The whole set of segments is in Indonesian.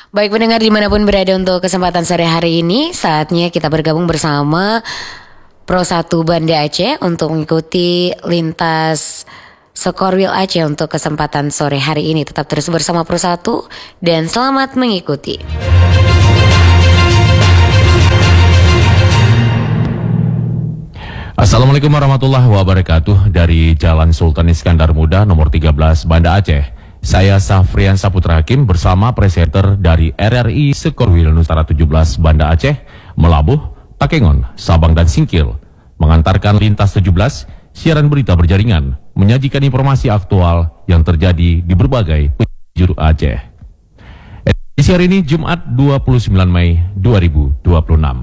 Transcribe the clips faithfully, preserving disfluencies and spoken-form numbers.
Baik pendengar dimanapun berada, untuk kesempatan sore hari ini saatnya kita bergabung bersama Pro satu Banda Aceh untuk mengikuti lintas Skorwil Aceh untuk kesempatan sore hari ini. Tetap terus bersama Pro satu dan selamat mengikuti. Assalamualaikum warahmatullahi wabarakatuh. Dari Jalan Sultan Iskandar Muda nomor tiga belas Banda Aceh, saya Safrian Saputra Hakim bersama presenter dari R R I Skorwil Nusantara tujuh belas Banda Aceh, Melabuh, Takengon, Sabang dan Singkil, mengantarkan lintas tujuh belas siaran berita berjaringan, menyajikan informasi aktual yang terjadi di berbagai penjuru Aceh. Edisi hari ini Jumat dua puluh sembilan Mei dua ribu dua puluh enam.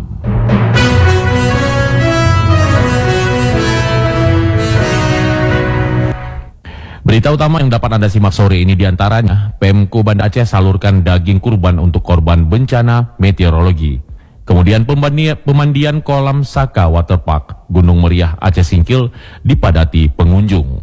Berita utama yang dapat Anda simak sore ini diantaranya, Pemko Banda Aceh salurkan daging kurban untuk korban bencana meteorologi. Kemudian pemandian, pemandian kolam Saka Waterpark Gunung Meriah Aceh Singkil dipadati pengunjung.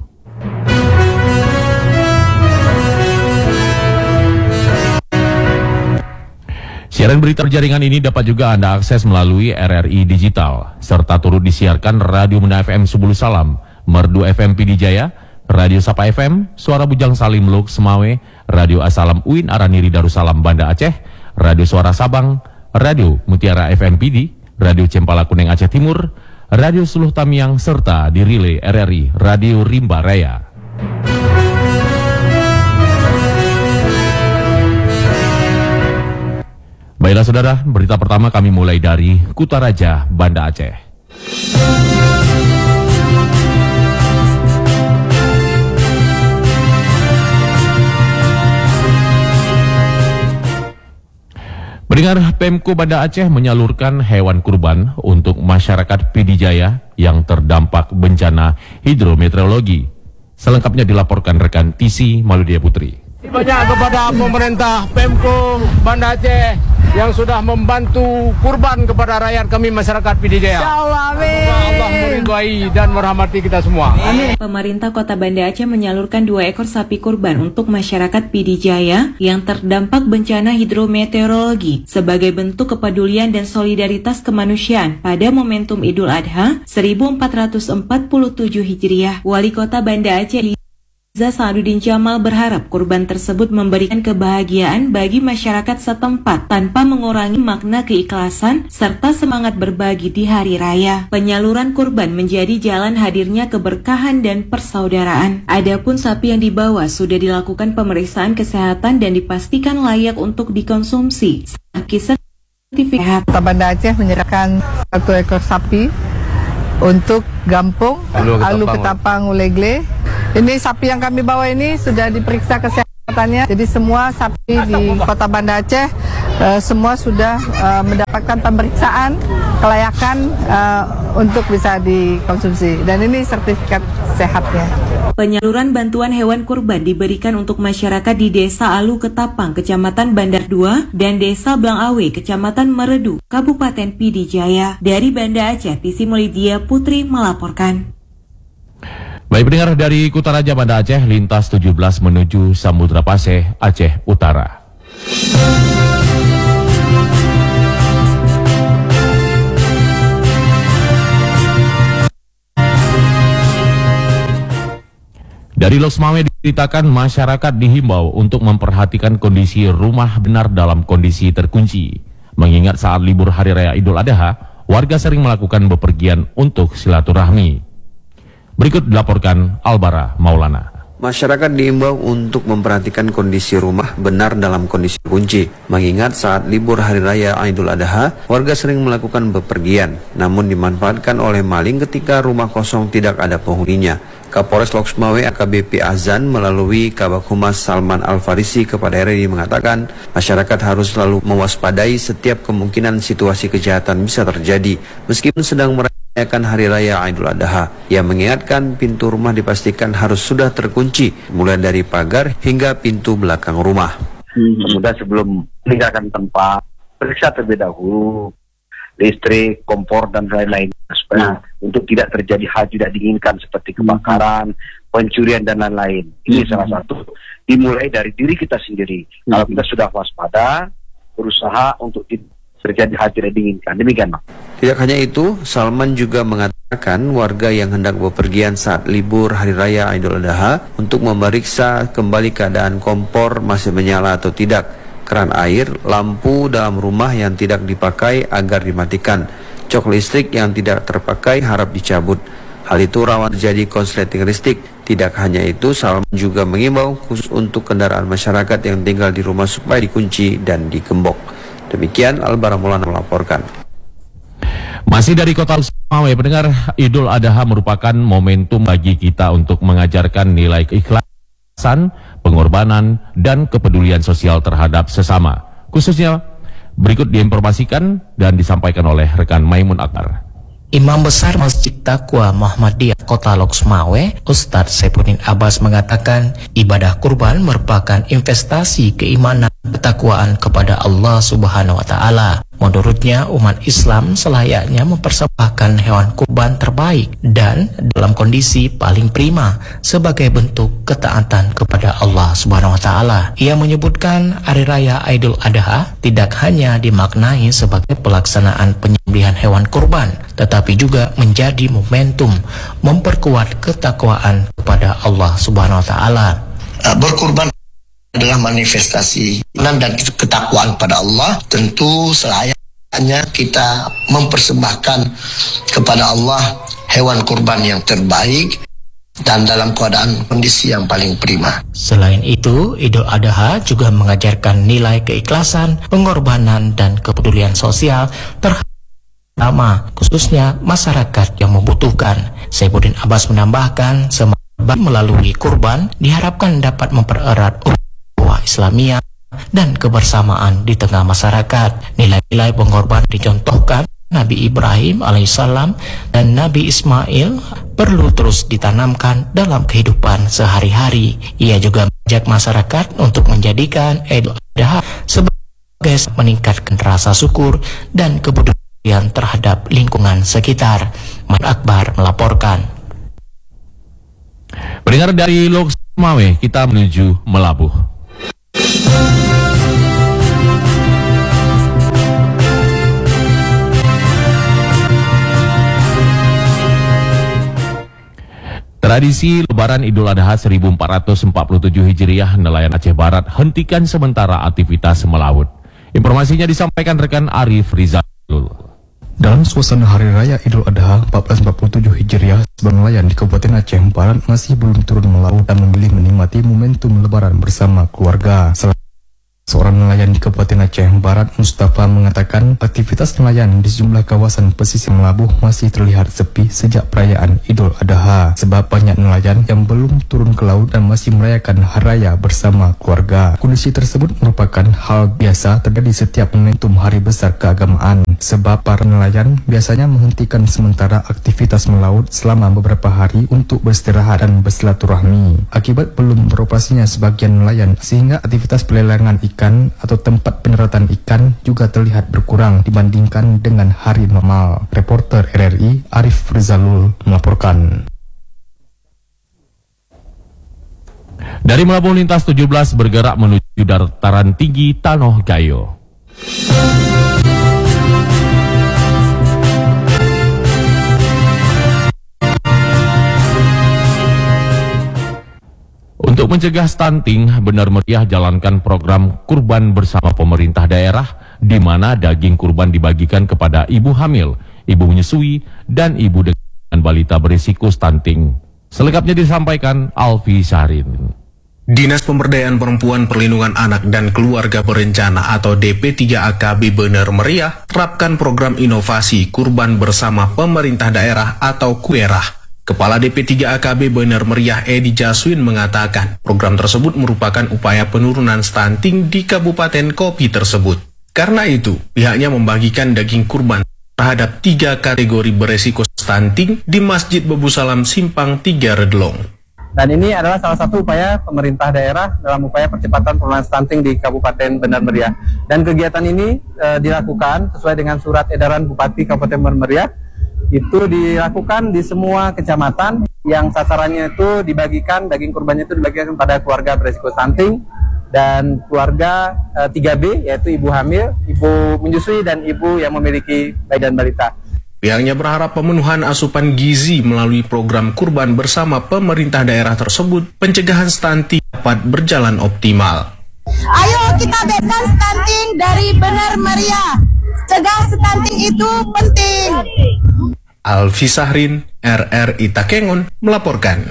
Siaran berita jaringan ini dapat juga Anda akses melalui R R I Digital, serta turut disiarkan Radio Mena F M Subulu Salam, Merdu F M P D Jaya, Radio Sapa F M, Suara Bujang Salim Luk Semawe, Radio Asalam Uin Araniri Darussalam Banda Aceh, Radio Suara Sabang, Radio Mutiara F M P D, Radio Cempala Kuning Aceh Timur, Radio Suluh Tamiang, serta di relay R R I Radio Rimba Raya. Baiklah saudara, berita pertama kami mulai dari Kutaraja, Banda Aceh. Pendengar, Pemko Banda Aceh menyalurkan hewan kurban untuk masyarakat P D Jaya yang terdampak bencana hidrometeorologi. Selengkapnya dilaporkan rekan T C Maludia Putri. Banyak kepada pemerintah Pemko Banda Aceh yang sudah membantu kurban kepada rakyat kami masyarakat P D Jaya. Allah, amin. Allah meridhai dan merahmati kita semua. Amin. Pemerintah Kota Banda Aceh menyalurkan dua ekor sapi kurban untuk masyarakat P D Jaya yang terdampak bencana hidrometeorologi sebagai bentuk kepedulian dan solidaritas kemanusiaan pada momentum Idul Adha seribu empat ratus empat puluh tujuh Hijriah. Wali Kota Banda Aceh Sa'aduddin Jamal berharap kurban tersebut memberikan kebahagiaan bagi masyarakat setempat tanpa mengurangi makna keikhlasan serta semangat berbagi di hari raya. Penyaluran kurban menjadi jalan hadirnya keberkahan dan persaudaraan. Adapun sapi yang dibawa sudah dilakukan pemeriksaan kesehatan dan dipastikan layak untuk dikonsumsi. Sertifikat Kota Banda Aceh menyerahkan satu ekor sapi untuk Gampung Alu Ketapang Ulegle. Ini sapi yang kami bawa ini sudah diperiksa kesehatannya. Jadi semua sapi di Kota Banda Aceh uh, semua sudah uh, mendapatkan pemeriksaan kelayakan uh, untuk bisa dikonsumsi. Dan ini sertifikat sehatnya. Penyaluran bantuan hewan kurban diberikan untuk masyarakat di Desa Alu Ketapang, Kecamatan Bandar dua, dan Desa Blangawe, Kecamatan Meredu, Kabupaten P D Jaya. Dari Banda Aceh, T C Maludia Putri melaporkan. Baik pendengar, dari Kutaraja Banda Aceh, lintas tujuh belas menuju Samudra Paseh, Aceh Utara. Dari Losmawe diceritakan masyarakat dihimbau untuk memperhatikan kondisi rumah benar dalam kondisi terkunci. Mengingat saat libur Hari Raya Idul Adha, warga sering melakukan bepergian untuk silaturahmi. Berikut dilaporkan Albara Maulana. Masyarakat diimbau untuk memperhatikan kondisi rumah benar dalam kondisi kunci. Mengingat saat libur Hari Raya Idul Adha, warga sering melakukan bepergian, namun dimanfaatkan oleh maling ketika rumah kosong tidak ada penghuninya. Kapolres Loksmawe A K B P Azan melalui Kabak Humas Salman Al-Farisi kepada R R I mengatakan, masyarakat harus selalu mewaspadai setiap kemungkinan situasi kejahatan bisa terjadi meskipun sedang merayakan Hari Raya Idul Adha. Ia mengingatkan pintu rumah dipastikan harus sudah terkunci, mulai dari pagar hingga pintu belakang rumah. Kemudian sebelum meninggalkan tempat, periksa terlebih dahulu listrik, kompor, dan lain-lain, supaya nah. untuk tidak terjadi hal tidak diinginkan seperti kebakaran, pencurian, dan lain-lain. Ini hmm. salah satu dimulai dari diri kita sendiri. Hmm. Kalau kita sudah waspada, berusaha untuk tidak terjadi hal tidak diinginkan. Demikian, Bang. Tidak hanya itu, Salman juga mengatakan warga yang hendak bepergian saat libur Hari Raya Idul Adha untuk memeriksa kembali keadaan kompor masih menyala atau tidak, keran air, lampu dalam rumah yang tidak dipakai agar dimatikan, cok listrik yang tidak terpakai harap dicabut. Hal itu rawan terjadi konsleting listrik. Tidak hanya itu, Salman juga mengimbau khusus untuk kendaraan masyarakat yang tinggal di rumah supaya dikunci dan digembok. Demikian Albar Maulana melaporkan. Masih dari Kota Loksmawe, pendengar, Idul Adha merupakan momentum bagi kita untuk mengajarkan nilai keikhlasan, pengorbanan, dan kepedulian sosial terhadap sesama. Khususnya berikut diinformasikan dan disampaikan oleh rekan Maimun Akbar. Imam Besar Masjid Taqwa Muhammadiyah Kota Loksmawe, Ustadz Saifuddin Abbas mengatakan ibadah kurban merupakan investasi keimanan ketakwaan kepada Allah Subhanahu wa Ta'ala. Menurutnya, umat Islam selayaknya mempersembahkan hewan kurban terbaik dan dalam kondisi paling prima sebagai bentuk ketaatan kepada Allah Subhanahu wa Ta'ala. Ia menyebutkan Hari Raya Idul Adha tidak hanya dimaknai sebagai pelaksanaan penyembelihan hewan kurban, tetapi juga menjadi momentum memperkuat ketakwaan kepada Allah Subhanahu wa Ta'ala. Berkurban adalah manifestasi iman dan ketakwaan pada Allah. Tentu selayaknya kita mempersembahkan kepada Allah hewan kurban yang terbaik dan dalam keadaan kondisi yang paling prima. Selain itu, Idul Adha juga mengajarkan nilai keikhlasan, pengorbanan, dan kepedulian sosial terhadap sama, khususnya masyarakat yang membutuhkan. Saifuddin Abbas menambahkan, semangat melalui kurban diharapkan dapat mempererat ukhuwah Islamiyah dan kebersamaan di tengah masyarakat. Nilai-nilai pengorbanan dicontohkan Nabi Ibrahim alaihissalam dan Nabi Ismail perlu terus ditanamkan dalam kehidupan sehari-hari. Ia juga mengajak masyarakat untuk menjadikan Idul Adha sebagai meningkatkan rasa syukur dan kepedulian terhadap lingkungan sekitar. Maimun Akbar melaporkan. Pendengar dari Loksmawe, kita menuju Melabuh. Tradisi Lebaran Idul Adha seribu empat ratus empat puluh tujuh Hijriah, nelayan Aceh Barat hentikan sementara aktivitas melaut. Informasinya disampaikan rekan Arif Rizalul. Dalam suasana Hari Raya Idul Adha seribu empat ratus empat puluh tujuh Hijriah, sebagian nelayan di Kabupaten Aceh Barat masih belum turun melaut dan memilih menikmati momentum Lebaran bersama keluarga. Seorang nelayan di Kabupaten Aceh Barat, Mustafa, mengatakan aktivitas nelayan di sejumlah kawasan pesisir Melabuh masih terlihat sepi sejak perayaan Idul Adha, sebab banyak nelayan yang belum turun ke laut dan masih merayakan Hari Raya bersama keluarga. Kondisi tersebut merupakan hal biasa terjadi setiap momentum hari besar keagamaan, sebab para nelayan biasanya menghentikan sementara aktivitas melaut selama beberapa hari untuk beristirahat dan bersilaturahmi. Akibat belum beroperasinya sebagian nelayan, sehingga aktivitas pelelangan ikan ikan atau tempat penyeratan ikan juga terlihat berkurang dibandingkan dengan hari normal. Reporter R R I Arif Rizalul melaporkan. Dari Melabuh, lintas tujuh belas bergerak menuju dataran tinggi Tanoh Gayo. Untuk mencegah stunting, Benar Meriah jalankan program kurban bersama pemerintah daerah, di mana daging kurban dibagikan kepada ibu hamil, ibu menyusui, dan ibu dengan balita berisiko stunting. Selengkapnya disampaikan Alfi Syahrin. Dinas Pemberdayaan Perempuan, Perlindungan Anak dan Keluarga Berencana atau D P tiga A K B Benar Meriah terapkan program inovasi kurban bersama pemerintah daerah atau KUERAH. Kepala D P tiga A K B Benar Meriah Edi Jaswin mengatakan program tersebut merupakan upaya penurunan stunting di Kabupaten Kopi tersebut. Karena itu, pihaknya membagikan daging kurban terhadap tiga kategori beresiko stunting di Masjid Bebu Salam Simpang tiga Redlong. Dan ini adalah salah satu upaya pemerintah daerah dalam upaya percepatan penurunan stunting di Kabupaten Benar Meriah. Dan kegiatan ini e, dilakukan sesuai dengan surat edaran Bupati Kabupaten Benar Meriah. Itu dilakukan di semua kecamatan yang sasarannya itu dibagikan, daging kurbannya itu dibagikan kepada keluarga berisiko stunting dan keluarga uh, tiga B, yaitu ibu hamil, ibu menyusui, dan ibu yang memiliki bayi dan balita. Pihaknya berharap pemenuhan asupan gizi melalui program kurban bersama pemerintah daerah tersebut, pencegahan stunting dapat berjalan optimal. Ayo kita bebaskan stunting dari Benar Meriah. Cegah stunting itu penting. Alfi Sahrin, R R I Takengon melaporkan.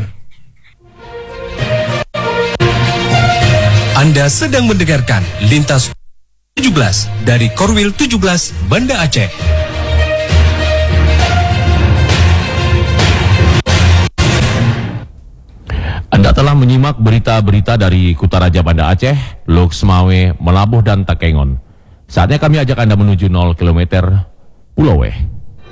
Anda sedang mendengarkan Lintas tujuh belas dari Korwil tujuh belas Banda Aceh. Anda telah menyimak berita-berita dari Kutaraja Banda Aceh, Lok Semawe, Melabuh, dan Takengon. Saatnya kami ajak Anda menuju nol kilometer Pulau Weh.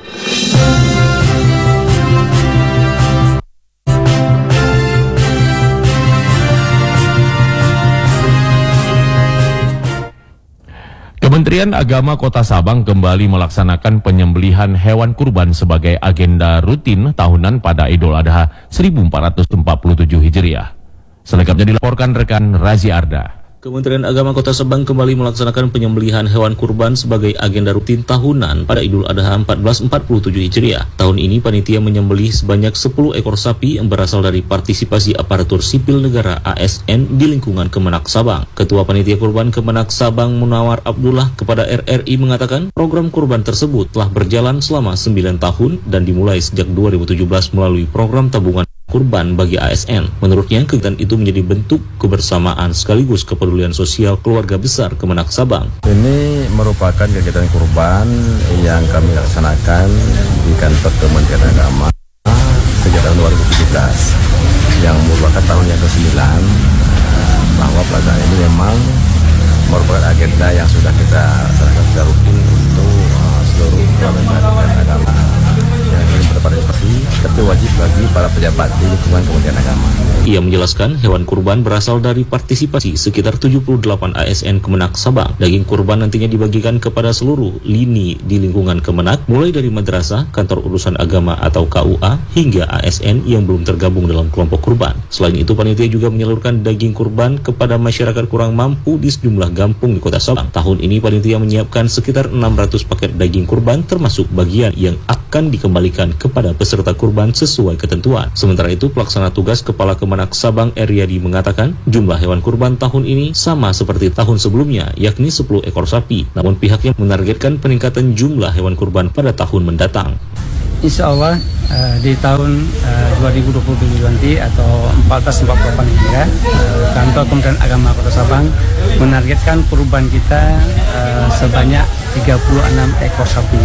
Kementerian Agama Kota Sabang kembali melaksanakan penyembelihan hewan kurban sebagai agenda rutin tahunan pada Idul Adha seribu empat ratus empat puluh tujuh Hijriah. Selengkapnya dilaporkan rekan Razi Arda. Kementerian Agama Kota Sabang kembali melaksanakan penyembelihan hewan kurban sebagai agenda rutin tahunan pada Idul Adha seribu empat ratus empat puluh tujuh Hijriah. Tahun ini panitia menyembelih sebanyak sepuluh ekor sapi yang berasal dari partisipasi aparatur sipil negara A S N di lingkungan Kemenak Sabang. Ketua Panitia Kurban Kemenak Sabang Munawar Abdullah kepada R R I mengatakan program kurban tersebut telah berjalan selama sembilan tahun dan dimulai sejak dua ribu tujuh belas melalui program tabungan kurban bagi A S N. Menurutnya, kegiatan itu menjadi bentuk kebersamaan sekaligus kepedulian sosial keluarga besar Kemenak Sabang. Ini merupakan kegiatan kurban yang kami laksanakan di kantor Kementerian Agama sejak tahun dua ribu tujuh belas, yang merupakan tahun yang kesembilan, bahwa pelaksanaan ini memang merupakan agenda yang sudah kita laksanakan secara rutin untuk uh, seluruh Kementerian Agama. Yang berpartisipasi tapi wajib bagi para pejabat di lingkungan Kementerian Agama. Ia menjelaskan hewan kurban berasal dari partisipasi sekitar tujuh puluh delapan A S N Kemenak Sabang. Daging kurban nantinya dibagikan kepada seluruh lini di lingkungan Kemenak, mulai dari madrasah, kantor urusan agama atau K U A, hingga A S N yang belum tergabung dalam kelompok kurban. Selain itu, panitia juga menyalurkan daging kurban kepada masyarakat kurang mampu di sejumlah kampung di Kota Sabang. Tahun ini panitia menyiapkan sekitar enam ratus paket daging kurban, termasuk bagian yang akan dikembalikan kepada peserta kurban sesuai ketentuan. Sementara itu, pelaksana tugas Kepala Kemenak Sabang Eryadi mengatakan jumlah hewan kurban tahun ini sama seperti tahun sebelumnya, yakni sepuluh ekor sapi. Namun pihaknya menargetkan peningkatan jumlah hewan kurban pada tahun mendatang. Insya Allah uh, di tahun uh, dua ribu dua puluh tujuh nanti atau empat belas empat puluh delapan ini ya, uh, kantor Kementerian Agama Kota Sabang menargetkan kurban kita uh, sebanyak tiga puluh enam ekor sapi.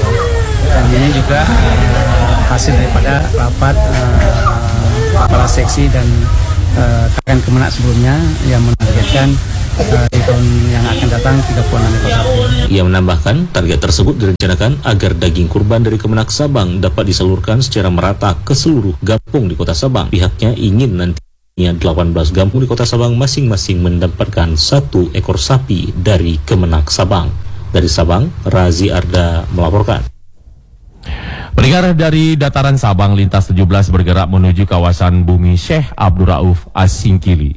Dan ini juga uh, hasil daripada rapat uh, kepala seksi dan uh, kakak Kemenak sebelumnya yang menargetkan uh, di tahun yang akan datang tiga puluh enam ekor sapi. Ia menambahkan target tersebut direncanakan agar daging kurban dari Kemenak Sabang dapat disalurkan secara merata ke seluruh kampung di Kota Sabang. Pihaknya ingin nantinya delapan belas kampung di Kota Sabang masing-masing mendapatkan satu ekor sapi dari Kemenak Sabang. Dari Sabang, Razi Arda melaporkan. Pendengar, dari dataran Sabang, lintas tujuh belas bergerak menuju kawasan Bumi Syekh Abdul Rauf As-Singkili.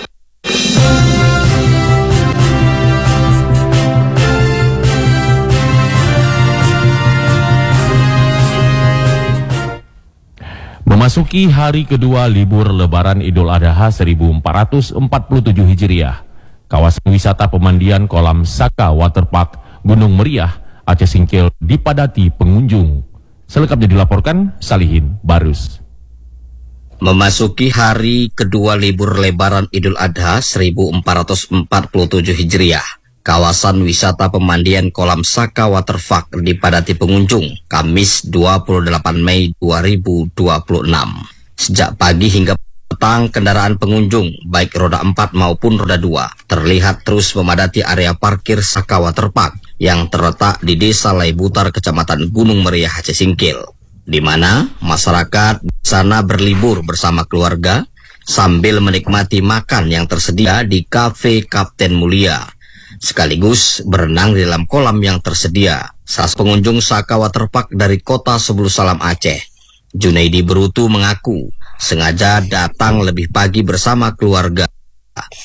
Memasuki hari kedua libur Lebaran Idul Adha seribu empat ratus empat puluh tujuh Hijriah, kawasan wisata pemandian Kolam Saka Waterpark Gunung Meriah, Aceh Singkil dipadati pengunjung. Selengkapnya dilaporkan Salihin Barus. Memasuki hari kedua libur Lebaran Idul Adha seribu empat ratus empat puluh tujuh Hijriah, kawasan wisata pemandian Kolam Saka Waterpark dipadati pengunjung Kamis dua puluh delapan Mei dua ribu dua puluh enam. Sejak pagi hingga petang, kendaraan pengunjung baik roda empat maupun roda dua terlihat terus memadati area parkir Saka Waterpark yang terletak di Desa Laibutar, Kecamatan Gunung Meriah, Aceh Singkil, di mana masyarakat di sana berlibur bersama keluarga sambil menikmati makan yang tersedia di Kafe Kapten Mulia, sekaligus berenang di dalam kolam yang tersedia. Salah pengunjung Saka Waterpark dari kota Sebulu Salam Aceh, Junaidi Berutu, mengaku sengaja datang lebih pagi bersama keluarga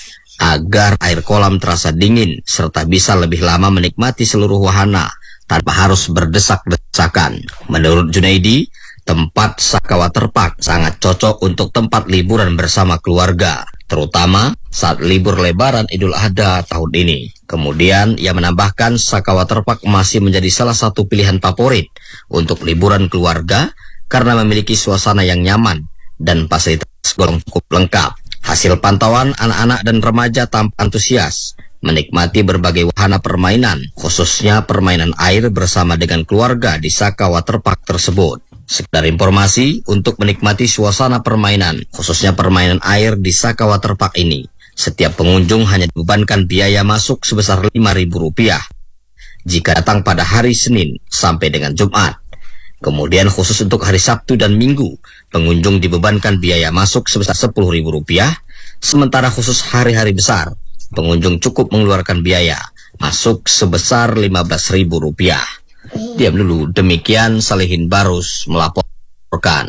agar air kolam terasa dingin serta bisa lebih lama menikmati seluruh wahana tanpa harus berdesak-desakan. Menurut Junaidi, tempat Saka Waterpark sangat cocok untuk tempat liburan bersama keluarga, terutama saat libur lebaran Idul Adha tahun ini. Kemudian ia menambahkan Saka Waterpark masih menjadi salah satu pilihan favorit untuk liburan keluarga karena memiliki suasana yang nyaman dan fasilitas golong cukup lengkap. Hasil pantauan, anak-anak dan remaja tampak antusias menikmati berbagai wahana permainan, khususnya permainan air bersama dengan keluarga di Saka Waterpark tersebut. Sekedar informasi, untuk menikmati suasana permainan, khususnya permainan air di Saka Waterpark ini, setiap pengunjung hanya dibebankan biaya masuk sebesar lima ribu rupiah jika datang pada hari Senin sampai dengan Jumat. Kemudian khusus untuk hari Sabtu dan Minggu, pengunjung dibebankan biaya masuk sebesar sepuluh ribu rupiah, sementara khusus hari-hari besar, pengunjung cukup mengeluarkan biaya masuk sebesar lima belas ribu rupiah. Diam dulu, demikian Salihin Barus melaporkan.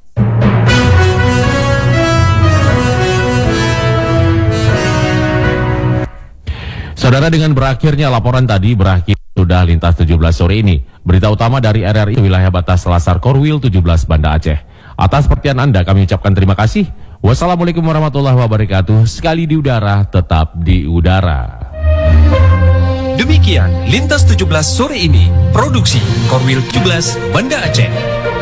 Saudara, dengan berakhirnya laporan tadi, berakhir sudah Lintas tujuh belas sore ini. Berita utama dari R R I wilayah batas Selasar Korwil tujuh belas Banda Aceh. Atas perhatian Anda kami ucapkan terima kasih. Wassalamualaikum warahmatullahi wabarakatuh. Sekali di udara, tetap di udara. Demikian Lintas tujuh belas sore ini. Produksi Korwil tujuh belas Banda Aceh.